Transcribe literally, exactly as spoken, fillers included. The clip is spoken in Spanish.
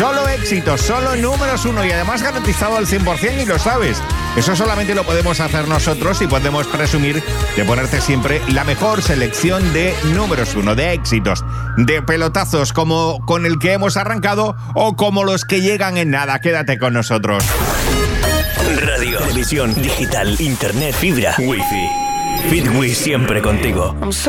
Solo éxitos, solo números uno y además garantizado al cien por ciento y lo sabes. Eso solamente lo podemos hacer nosotros y podemos presumir de ponerte siempre la mejor selección de números uno, de éxitos, de pelotazos como con el que hemos arrancado o como los que llegan en nada. Quédate con nosotros. Radio, televisión, digital, internet, fibra, wifi. Fitwi siempre contigo.